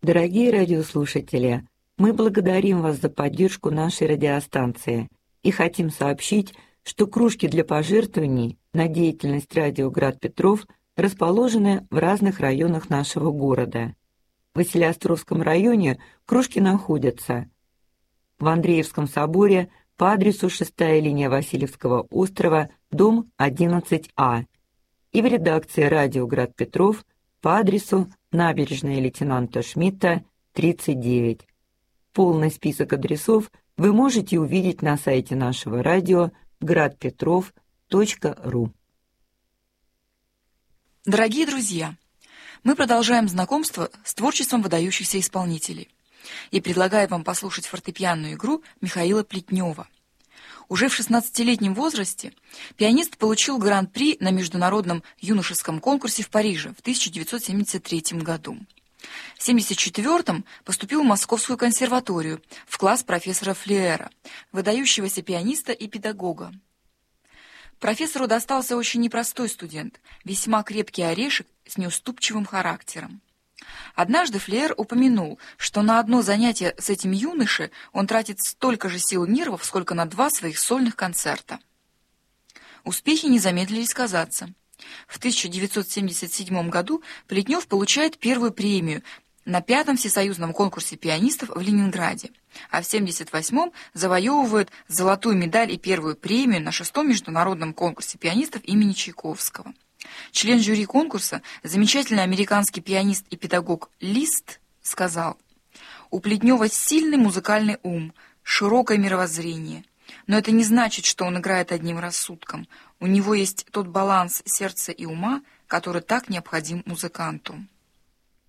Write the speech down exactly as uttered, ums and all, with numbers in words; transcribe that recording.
Дорогие радиослушатели, мы благодарим вас за поддержку нашей радиостанции и хотим сообщить, что кружки для пожертвований на деятельность радио «Град Петров» расположены в разных районах нашего города. В Василеостровском районе кружки находятся в Андреевском соборе по адресу шестая линия Васильевского острова, дом одиннадцать А, и в редакции радио «Град Петров» по адресу набережная лейтенанта Шмидта, тридцать девять. Полный список адресов вы можете увидеть на сайте нашего радио град петров точка ру. Дорогие друзья, мы продолжаем знакомство с творчеством выдающихся исполнителей и предлагаем вам послушать фортепианную игру Михаила Плетнева. Уже в шестнадцатилетнем возрасте пианист получил гран-при на международном юношеском конкурсе в Париже в тысяча девятьсот семьдесят третьем году. В семьдесят четвёртом поступил в Московскую консерваторию в класс профессора Флиэра, выдающегося пианиста и педагога. Профессору достался очень непростой студент, весьма крепкий орешек с неуступчивым характером. Однажды Флиэр упомянул, что на одно занятие с этим юношей он тратит столько же сил и нервов, сколько на два своих сольных концерта. Успехи не замедлили сказаться. В тысяча девятьсот семьдесят седьмом году Плетнев получает первую премию на пятом всесоюзном конкурсе пианистов в Ленинграде, а в семьдесят восьмом завоевывает золотую медаль и первую премию на шестом международном конкурсе пианистов имени Чайковского. Член жюри конкурса, замечательный американский пианист и педагог Лист, сказал: «У Плетнева сильный музыкальный ум, широкое мировоззрение, но это не значит, что он играет одним рассудком. У него есть тот баланс сердца и ума, который так необходим музыканту».